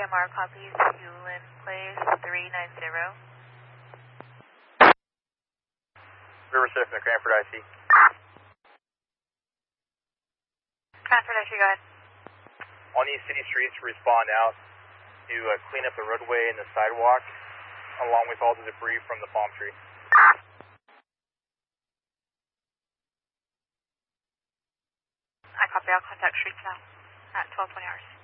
DMR copies, Hewlin Place 390. River Surf and Cranford IC. Cranford IC, go ahead. On these city streets, respond out to clean up the roadway and the sidewalk, along with all the debris from the palm tree. I copy, I'll contact streets now at 1220 hours.